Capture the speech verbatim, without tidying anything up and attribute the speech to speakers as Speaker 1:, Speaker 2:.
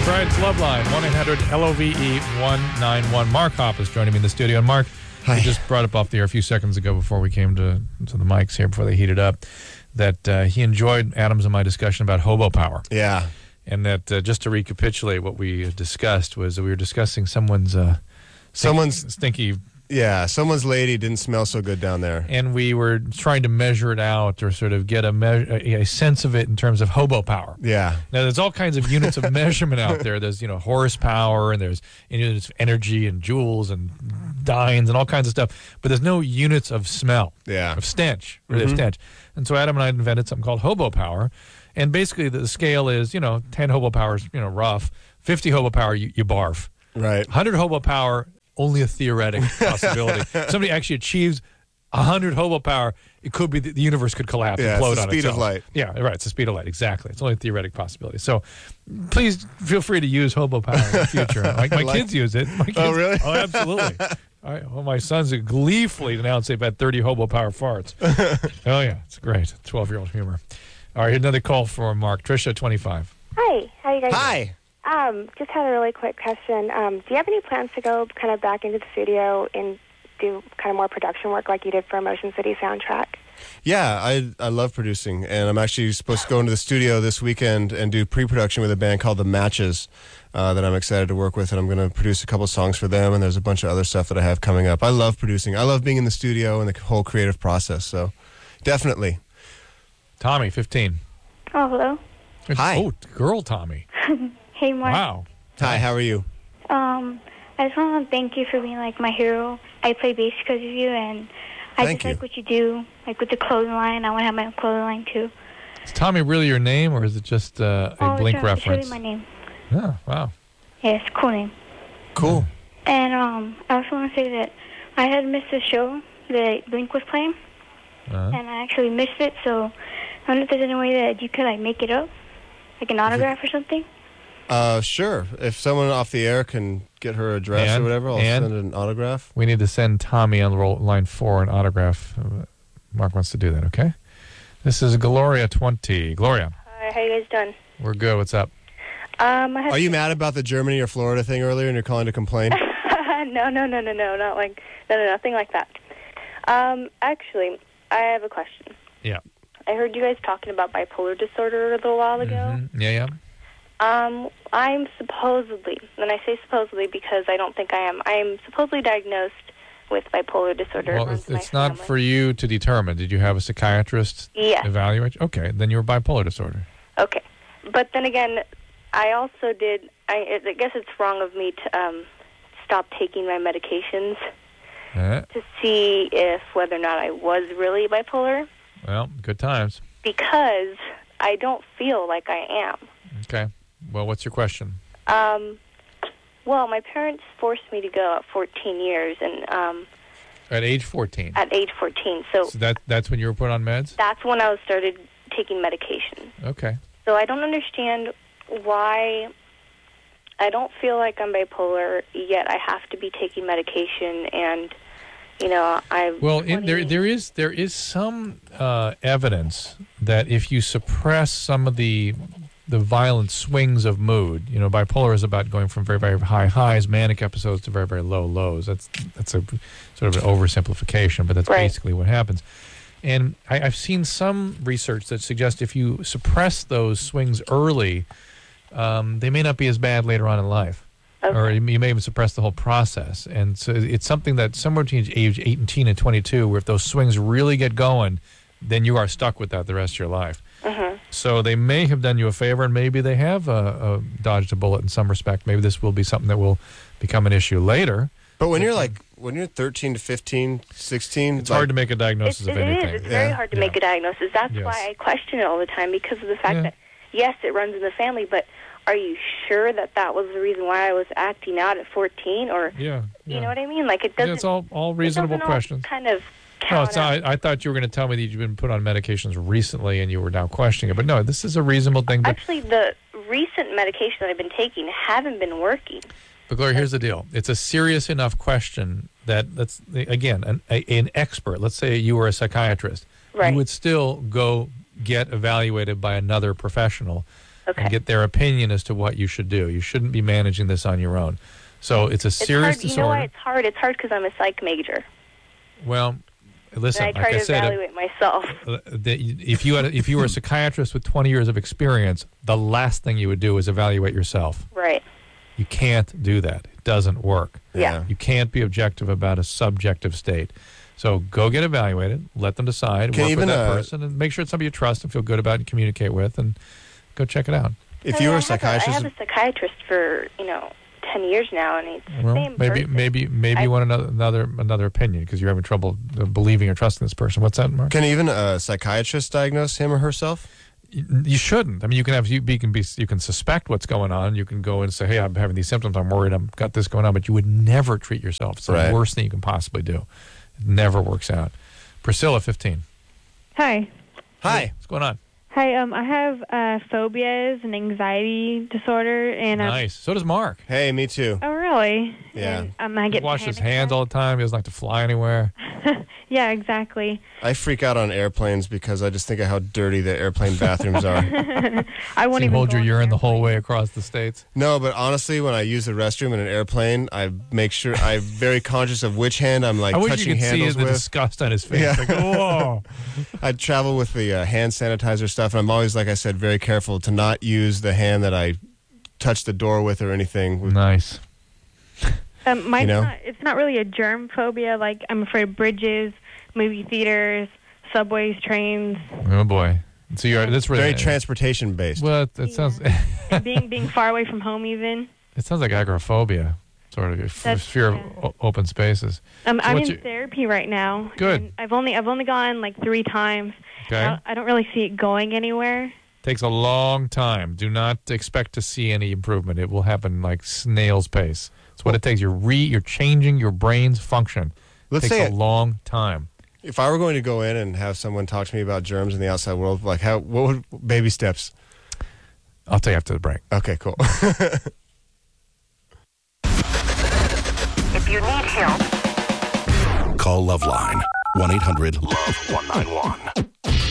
Speaker 1: right, it's Loveline, one eight hundred L O V E one nine one. Mark Hopp is joining me in the studio. And Mark,
Speaker 2: Hi.
Speaker 1: we just brought up off the air a few seconds ago before we came to, to the mics here, before they heated up, that uh, he enjoyed Adam's and my discussion about hobo power.
Speaker 2: Yeah.
Speaker 1: And that, uh, just to recapitulate what we discussed, was that we were discussing someone's uh,
Speaker 2: Someone's
Speaker 1: stinky...
Speaker 2: Yeah, someone's lady didn't smell so good down there.
Speaker 1: And we were trying to measure it out, or sort of get a, me- a sense of it in terms of hobo power.
Speaker 2: Yeah.
Speaker 1: Now, there's all kinds of units of measurement out there. There's, you know, horsepower, and there's units of energy and joules and dynes and all kinds of stuff. But there's no units of smell,
Speaker 2: Yeah.
Speaker 1: of stench, really
Speaker 2: Mhm.
Speaker 1: of stench. And so Adam and I invented something called hobo power. And basically the scale is, you know, ten hobo power is, you know, rough. fifty hobo power, you, you barf.
Speaker 2: Right.
Speaker 1: one hundred hobo power, only a theoretic possibility. Somebody actually achieves one hundred hobo power, it could be the, the universe could collapse
Speaker 2: Yeah,
Speaker 1: and implode
Speaker 2: it's the
Speaker 1: on
Speaker 2: speed
Speaker 1: itself.
Speaker 2: of light.
Speaker 1: Yeah, right. It's the speed of light. Exactly. It's only a theoretic possibility. So please feel free to use hobo power in the future. My, my
Speaker 2: Like-
Speaker 1: kids use it. My kids,
Speaker 2: Oh, really?
Speaker 1: Oh, absolutely. I, well, my sons gleefully announced they've had thirty hobo power farts. Oh, yeah. It's great. twelve-year-old humor. All right, another call for Mark. Trisha, twenty-five.
Speaker 3: Hi, how you guys doing?
Speaker 2: Hi.
Speaker 3: Um, just had a really quick question. Um, do you have any plans to go kind of back into the studio and do kind of more production work like you did for Motion City soundtrack?
Speaker 2: Yeah, I I love producing, and I'm actually supposed to go into the studio this weekend and do pre-production with a band called The Matches uh, that I'm excited to work with, and I'm going to produce a couple songs for them, and there's a bunch of other stuff that I have coming up. I love producing. I love being in the studio and the whole creative process, so definitely.
Speaker 1: Tommy, fifteen.
Speaker 3: Oh, hello.
Speaker 2: Hi.
Speaker 1: Oh, girl Tommy.
Speaker 3: Hey, Mark.
Speaker 1: Wow.
Speaker 2: Hi, how are you?
Speaker 3: Um, I just want to thank you for being like my hero. I play bass because of you, and I
Speaker 2: Thank
Speaker 3: just
Speaker 2: you.
Speaker 3: like what you do, like with the clothing line. I want to have my own clothing line too.
Speaker 1: Is Tommy really your name, or is it just uh, a
Speaker 3: oh,
Speaker 1: Blink
Speaker 3: it's, really-
Speaker 1: reference?
Speaker 3: It's really my name.
Speaker 1: Oh, wow.
Speaker 3: Yeah, it's a cool name.
Speaker 2: Cool.
Speaker 3: And um, I also want to say that I had missed a show that Blink was playing,
Speaker 1: Uh,
Speaker 3: and I actually missed it. So I wonder if there's any way that you could like make it up, like an autograph or something.
Speaker 2: Uh, sure. If someone off the air can get her address
Speaker 1: And-
Speaker 2: or whatever, I'll
Speaker 1: and-
Speaker 2: send an autograph.
Speaker 1: we need to send Tommy on roll, line four an autograph. Uh, Mark wants to do that, okay? This is Gloria twenty. Gloria,
Speaker 3: Hi, how you guys doing?
Speaker 1: we're good. What's up?
Speaker 3: Um, I have
Speaker 2: Are you mad about the Germany or Florida thing earlier and you're calling to complain?
Speaker 3: no, no, no, no, no, not like no, no, nothing like that. Um, actually, I have a question.
Speaker 1: Yeah.
Speaker 3: I heard you guys talking about bipolar disorder a little while ago.
Speaker 1: Mhm. Yeah, yeah.
Speaker 3: Um, I'm supposedly, and I say supposedly because I don't think I am. I'm supposedly diagnosed with bipolar disorder. It
Speaker 1: Well,
Speaker 3: runs
Speaker 1: it's,
Speaker 3: in my
Speaker 1: it's not
Speaker 3: family.
Speaker 1: for you to determine. Did you have a psychiatrist
Speaker 3: Yes.
Speaker 1: evaluate you? Okay, then you're bipolar disorder.
Speaker 3: Okay, but then again, I also did. I, I guess it's wrong of me to um, stop taking my medications
Speaker 1: Uh,
Speaker 3: to see if whether or not I was really bipolar,
Speaker 1: well, good times.
Speaker 3: because I don't feel like I am.
Speaker 1: Okay. Well, what's your question?
Speaker 3: Um, well, my parents forced me to go at fourteen years, and um,
Speaker 1: At age fourteen.
Speaker 3: at age fourteen. So,
Speaker 1: So that that's when you were put on meds?
Speaker 3: that's when I was started taking medication.
Speaker 1: Okay.
Speaker 3: So I don't understand why I don't feel like I'm bipolar, yet I have to be taking medication, and you know I.
Speaker 1: Well, in, there there is there is some uh, evidence that if you suppress some of the the violent swings of mood, you know, bipolar is about going from very very high highs, manic episodes, to very very low lows. That's that's a sort of an oversimplification, but that's
Speaker 3: Right.
Speaker 1: basically what happens. And I, I've seen some research that suggests if you suppress those swings early, um, they may not be as bad later on in life.
Speaker 3: Okay.
Speaker 1: Or you may even suppress the whole process. And so it's something that somewhere between age eighteen and twenty-two, where if those swings really get going, then you are stuck with that the rest of your life.
Speaker 3: Mm-hmm.
Speaker 1: So they may have done you a favor, and maybe they have uh, uh, dodged a bullet in some respect. Maybe this will be something that will become an issue later.
Speaker 2: But when you're like, when you're thirteen to fifteen, sixteen,
Speaker 1: It's hard to make a diagnosis
Speaker 3: It,
Speaker 1: of
Speaker 3: it
Speaker 1: anything.
Speaker 3: is. It's very
Speaker 2: Yeah.
Speaker 3: hard to
Speaker 1: Yeah.
Speaker 3: make a diagnosis. That's
Speaker 1: Yes.
Speaker 3: why I question it all the time, because of the fact
Speaker 1: Yeah.
Speaker 3: that, yes, it runs in the family, but are you sure that that was the reason why I was acting out at fourteen? Or,
Speaker 1: Yeah,
Speaker 3: you
Speaker 1: yeah.
Speaker 3: know what I mean? Like, it
Speaker 1: Yeah,
Speaker 3: doesn't...
Speaker 1: it's all, all
Speaker 3: it
Speaker 1: reasonable
Speaker 3: doesn't all
Speaker 1: questions.
Speaker 3: kind of
Speaker 1: No,
Speaker 3: count
Speaker 1: it's not,
Speaker 3: up.
Speaker 1: I, I thought you were going to tell me that you've been put on medications recently and you were now questioning it. But no, this is a reasonable thing. But,
Speaker 3: Actually, the recent medication that I've been taking haven't been working.
Speaker 1: but Gloria, here's the deal. It's a serious enough question that, let's again, an, a, an expert, let's say you were a psychiatrist,
Speaker 3: Right.
Speaker 1: you would still go get evaluated by another professional
Speaker 3: Okay.
Speaker 1: and get their opinion as to what you should do. You shouldn't be managing this on your own. So it's a
Speaker 3: It's
Speaker 1: serious
Speaker 3: hard. You
Speaker 1: disorder.
Speaker 3: know why it's hard? It's hard because I'm a psych major.
Speaker 1: Well, listen,
Speaker 3: And I try
Speaker 1: like I
Speaker 3: to
Speaker 1: said,
Speaker 3: evaluate myself.
Speaker 1: uh, that if you had a, if you were a psychiatrist with twenty years of experience, the last thing you would do is evaluate yourself.
Speaker 3: Right.
Speaker 1: You can't do that. It doesn't work.
Speaker 3: Yeah.
Speaker 1: You can't be objective about a subjective state. So go get evaluated. Let them decide.
Speaker 2: Can
Speaker 1: work
Speaker 2: even,
Speaker 1: with that
Speaker 2: uh,
Speaker 1: person and make sure it's somebody you trust and feel good about and communicate with, and go check it out.
Speaker 2: If
Speaker 3: I
Speaker 2: you
Speaker 3: mean,
Speaker 2: were
Speaker 3: I
Speaker 2: a
Speaker 3: have
Speaker 2: psychiatrist,
Speaker 3: I have a psychiatrist for you know ten years now, and it's the
Speaker 1: Well,
Speaker 3: same
Speaker 1: maybe
Speaker 3: person.
Speaker 1: maybe maybe
Speaker 3: I-
Speaker 1: you want another another another opinion because you're having trouble uh, believing or trusting this person. What's that, Mark?
Speaker 2: can even a psychiatrist diagnose him or herself?
Speaker 1: You you shouldn't. I mean, you can have you, you can be you can suspect what's going on. You can go and say, "Hey, I'm having these symptoms. I'm worried. I've got this going on." But you would never treat yourself. It's the
Speaker 2: Right.
Speaker 1: worst thing you can possibly do. It never works out. Priscilla, fifteen.
Speaker 4: Hi.
Speaker 2: Hi.
Speaker 1: What's going on?
Speaker 4: Hi, um, I have uh, phobias and anxiety disorder, and um,
Speaker 1: Nice. So does Mark.
Speaker 2: Hey, me too.
Speaker 4: oh, really?
Speaker 2: Yeah.
Speaker 4: And, um, I
Speaker 1: He
Speaker 4: get
Speaker 1: washes his
Speaker 4: panic
Speaker 1: hands all the time. He doesn't like to fly anywhere.
Speaker 4: attacks. Yeah, exactly.
Speaker 2: I freak out on airplanes because I just think of how dirty the airplane bathrooms are.
Speaker 4: I won't
Speaker 1: So you
Speaker 4: even
Speaker 1: hold
Speaker 4: go
Speaker 1: your
Speaker 4: on
Speaker 1: urine
Speaker 4: an
Speaker 1: the whole
Speaker 4: airplane.
Speaker 1: way across the states.
Speaker 2: No, but honestly, when I use the restroom in an airplane, I make sure I'm very conscious of which hand I'm like
Speaker 1: I wish
Speaker 2: touching
Speaker 1: you could see
Speaker 2: handles
Speaker 1: the
Speaker 2: with.
Speaker 1: disgust on his face.
Speaker 2: Yeah.
Speaker 1: Like, whoa.
Speaker 2: I travel with the uh, hand sanitizer stuff, and I'm always, like I said, very careful to not use the hand that I touch the door with or anything.
Speaker 1: Nice.
Speaker 4: Um, mine's
Speaker 2: You know?
Speaker 4: not, it's not really a germ phobia. Like, I'm afraid of bridges, movie theaters, subways, trains,
Speaker 1: Oh boy. So you're that's really
Speaker 2: Very transportation based.
Speaker 1: Well, it, it sounds
Speaker 4: and being being far away from home even.
Speaker 1: it sounds like agoraphobia, sort of f-
Speaker 4: That's-
Speaker 1: fear
Speaker 4: yeah.
Speaker 1: of o- open spaces.
Speaker 4: Um,
Speaker 1: So
Speaker 4: I'm in
Speaker 1: what's your-
Speaker 4: therapy right now.
Speaker 1: Good.
Speaker 4: and I've only I've only gone like three times.
Speaker 1: Okay.
Speaker 4: I don't, I don't really see it going anywhere.
Speaker 1: Takes a long time. Do not expect to see any improvement. It will happen like snail's pace. It's what it takes. You're re you're changing your brain's function.
Speaker 2: Let's
Speaker 1: takes
Speaker 2: say
Speaker 1: a
Speaker 2: it-
Speaker 1: long time.
Speaker 2: If I were going to go in and have someone talk to me about germs in the outside world, like how, what would baby steps?
Speaker 1: I'll tell you after the break.
Speaker 2: Okay, cool.
Speaker 5: If you need help,
Speaker 6: Call Loveline, one eight hundred love one nine one.